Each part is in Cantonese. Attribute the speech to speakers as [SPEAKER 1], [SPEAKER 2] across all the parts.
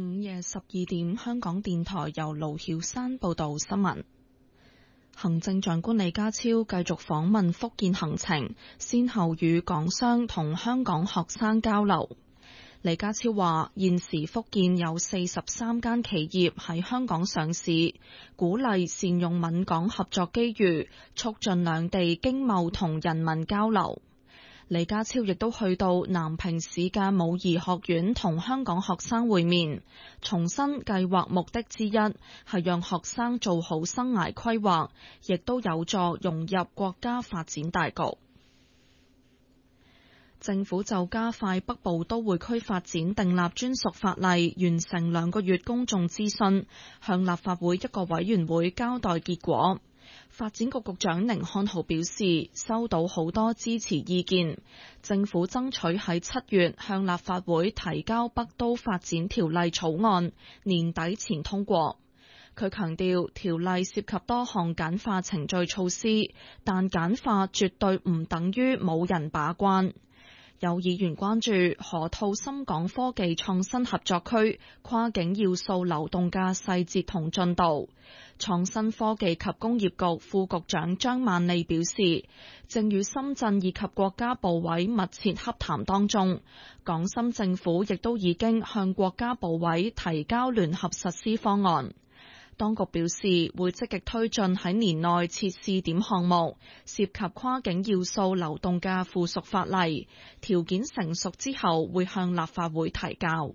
[SPEAKER 1] 午夜12點，香港電台由盧曉山報道新聞。行政長官李家超繼續訪問福建行程，先後與港商同香港學生交流。李家超話：現時福建有43間企業喺香港上市，鼓勵善用閩港合作機遇，促進兩地經貿同人民交流。李家超亦都去到南平市嘅武義學院同香港學生會面，重申計劃目的之一係讓學生做好生涯規劃，亦都有助融入國家發展大局。政府就加快北部都會區發展訂立專屬法例，完成2個月公眾諮詢，向立法會一個委員會交代結果。發展局局長寧漢豪表示，收到好多支持意見，政府爭取喺7月向立法會提交北都發展條例草案，年底前通過。佢強調，條例涉及多項簡化程序措施，但簡化絕對唔等於冇人把關。有議員關注河套深港科技創新合作區跨境要素流動嘅細節同進度。創新科技及工業局副局長張萬利表示，正與深圳以及國家部委密切洽談當中，港深政府亦都已經向國家部委提交聯合實施方案。當局表示會積極推進喺年內設試點項目，涉及跨境要素流動嘅附屬法例，條件成熟之後會向立法會提交。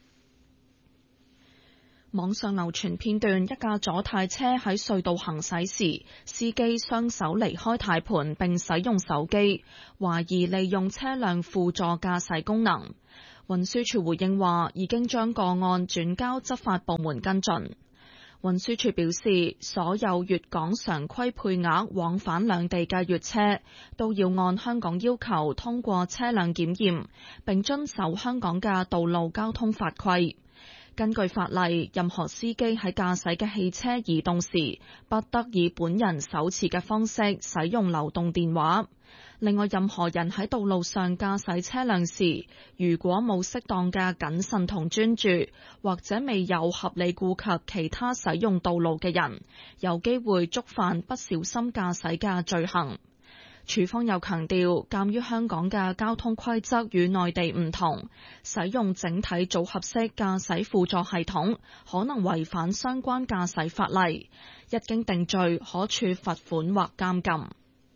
[SPEAKER 1] 網上流傳片段，一架左軚車喺隧道行駛時，司機雙手離開軚盤並使用手機，懷疑利用車輛輔助駕駛功能。運輸署回應話，已經將個案轉交執法部門跟進。運輸署表示，所有粵港常規配額往返兩地嘅粵車都要按香港要求通過車輛檢驗，並遵守香港嘅道路交通法規。根據法例，任何司機喺駕駛嘅汽車移動時，不得以本人手持嘅方式使用流動電話。另外，任何人喺道路上駕駛車輛時，如果冇適當嘅謹慎同專注，或者未有合理顧及其他使用道路嘅人，有機會觸犯不小心駕駛嘅罪行。署方又強調，鑑於香港嘅交通規則與內地唔同，使用整體組合式駕駛輔助系統可能違反相關駕駛法例，一經定罪可處罰款或監禁。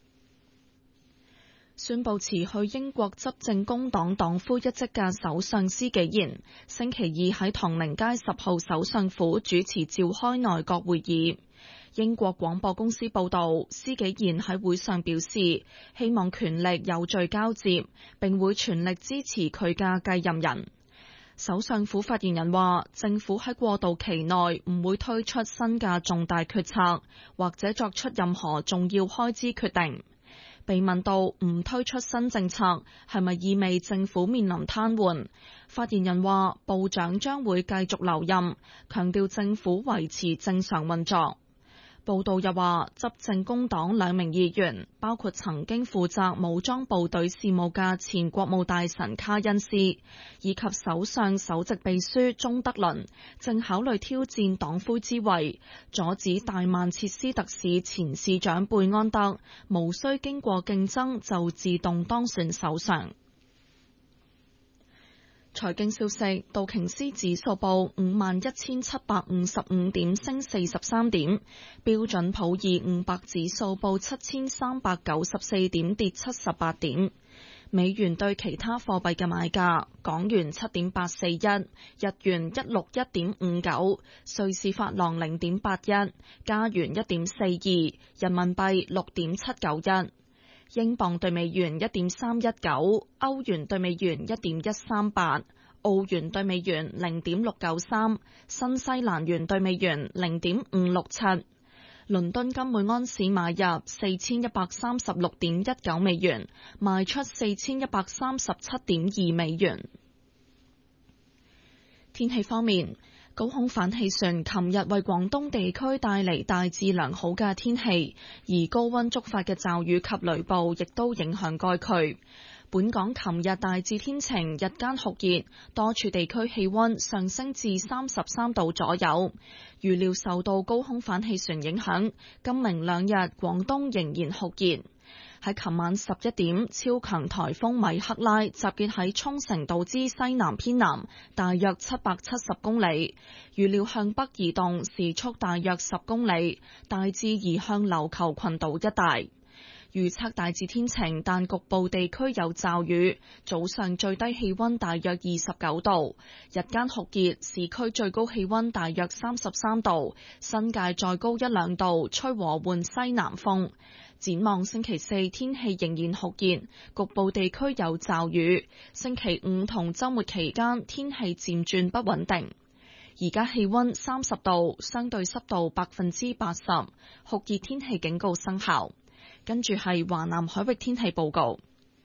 [SPEAKER 1] 宣布辭去英國執政工黨黨魁一職嘅首相施紀賢，星期二喺唐寧街10號首相府主持召開內閣會議。英國廣播公司報道，施紀賢喺會上表示，希望權力有序交接，並會全力支持佢嘅繼任人。首相府發言人話，政府喺過渡期內唔會推出新嘅重大決策，或者作出任何重要開支決定。被問到唔推出新政策係咪意味政府面臨癱瘓，發言人話，部長將會繼續留任，強調政府維持正常運作。報道又話，執政工黨2名議員，包括曾經負責武裝部隊事務嘅前國務大臣卡恩斯，以及首相首席秘書鍾德倫，正考慮挑戰黨魁之位，阻止大曼徹斯特市前市長貝安德無需經過競爭就自動當選首相。財經消息，道瓊斯指數報51,755點，升43點；標準普爾500指數報7,394點，跌78點。美元對其他貨幣嘅買價：港元7.841，日元161.59，瑞士法郎0.81，加元1.42，人民幣6.791。英鎊對美元1.319，歐元對美元1.138，澳元對美元0.693，新西蘭元對美元0.567。倫敦金每安士買入4136.19美元，賣出4137.2美元。天氣方面，高空反氣旋琴日為廣東地區帶嚟大致良好嘅天氣，而高溫觸發嘅驟雨及雷暴亦都影響該區。 本港琴日大致天晴，日間酷熱，多處地區氣溫上升至33度左右。預料受到高空反氣旋影響，今明兩日廣東仍然酷熱。喺琴晚11點，超強颱風米克拉集結喺沖繩島之西南偏南，大約770公里，預料向北移動，時速大約10公里，大致移向琉球群島一帶。預測大致天晴，但局部地區有驟雨。早上最低氣溫大約29度，日間酷熱，市區最高氣溫大約33度，新界再高1-2度，吹和緩西南風。展望星期四天氣仍然酷熱，局部地區有驟雨。星期五同週末期間天氣漸轉不穩定。而家氣溫30度，相對濕度80%，酷熱天氣警告生效。跟住係華南海域天氣報告，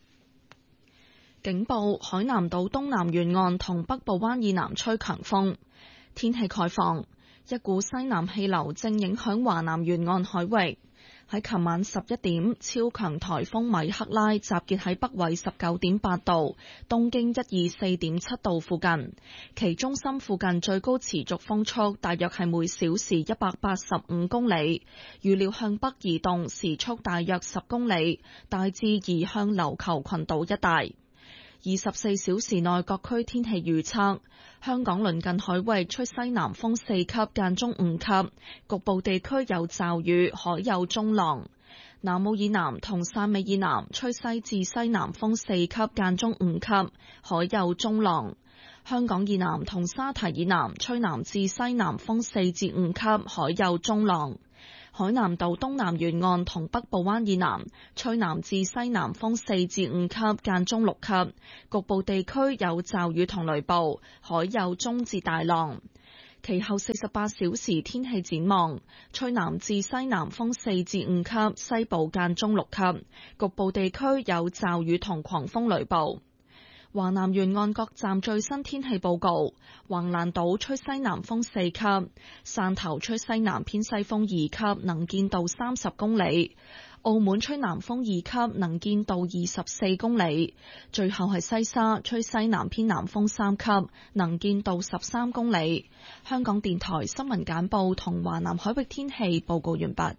[SPEAKER 1] 警報：海南島東南沿岸同北部灣以南吹強風。天氣概況：一股西南氣流正影響華南沿岸海域。喺琴晚11點，超強颱風米克拉集結喺北緯19.8度、東經124.7度附近，其中心附近最高持續風速大約係每小時185公里，預料向北移動，時速大約10公里，大致移向琉球群島一帶。24小時內各區天氣預測：香港鄰近海域吹西南風4級間中5級，局部地區有驟雨，海有中浪。南澳以南同汕尾以南吹西至西南風4級間中5級，海有中浪。香港以南同沙堤以南吹南至西南風4至5級，海有中浪。海南島東南沿岸同北部灣以南吹南至西南風4至5級間中6級，局部地區有驟雨同雷暴，海有中至大浪。其後48小時天氣展望：吹南至西南風4至5級，西部間中6級，局部地區有驟雨同狂風雷暴。華南沿岸各站最新天氣報告：橫瀾島吹西南風4級，汕頭吹西南偏西風2級，能見度30公里；澳門吹南風2級，能見度24公里。最後係西沙吹西南偏南風3級，能見度13公里。香港電台新聞簡報同華南海域天氣報告完畢。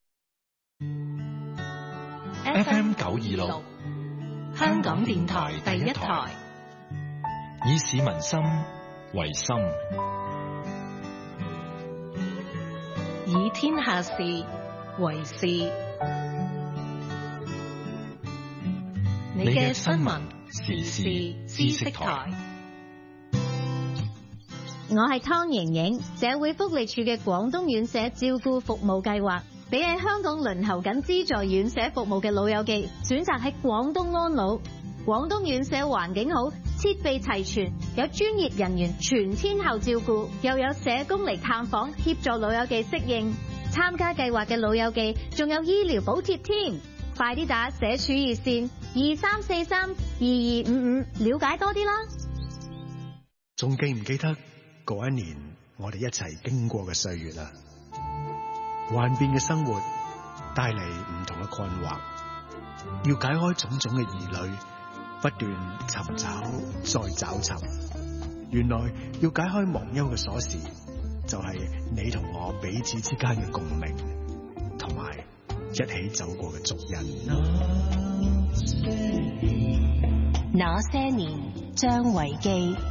[SPEAKER 2] FM 926香港電台第一台，以市民心為心，
[SPEAKER 3] 以天下事為事。你嘅新聞時事知識台，
[SPEAKER 4] 我係湯瑩瑩，社會福利署嘅廣東院舍照顧服務計劃，俾喺香港輪候緊資助院舍服務嘅老友記選擇喺廣東安老。廣東院舍環境好，設備齊全，有專業人員全天候照顧，又有社工嚟探訪協助老友記適應。參加計劃嘅老友記仲有醫療補貼添，快啲打社署熱線23432255了解多啲啦。
[SPEAKER 5] 仲記唔記得嗰一年我哋一齊經過嘅歲月啊？幻變嘅生活帶嚟唔同嘅困惑，要解開種種嘅疑慮，不斷尋找再找尋。原來要解開忘憂嘅鎖匙，就係你同我彼此之間嘅共鳴，同埋一起走過嘅足印。
[SPEAKER 3] 那些年，張維基。